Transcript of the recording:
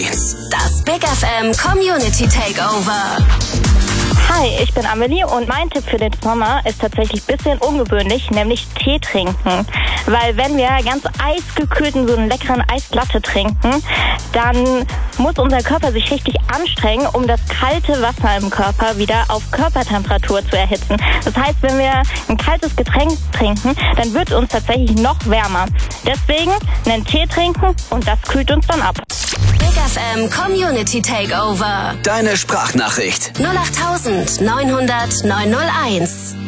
Das Big FM Community Takeover. Hi, ich bin Amelie und mein Tipp für den Sommer ist tatsächlich ein bisschen ungewöhnlich, nämlich Tee trinken. Weil wenn wir ganz eisgekühlten, so einen leckeren Eislatte trinken, dann muss unser Körper sich richtig anstrengen, um das kalte Wasser im Körper wieder auf Körpertemperatur zu erhitzen. Das heißt, wenn wir ein kaltes Getränk trinken, dann wird es uns tatsächlich noch wärmer. Deswegen einen Tee trinken und das kühlt uns dann ab. Big FM Community Takeover. Deine Sprachnachricht. 08900 901.